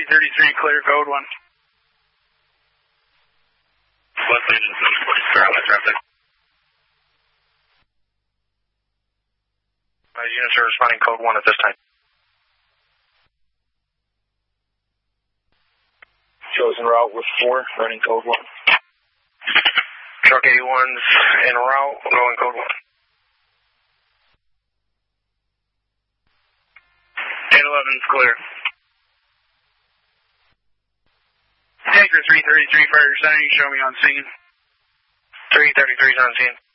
333, clear code 1. West Engine 740, West traffic. Units are responding code 1 at this time. Chosen route with 4, running code 1. Truck 81's en route, going code 1. 811's clear. Tanker 333, fire sign, show me on scene. 333's on scene.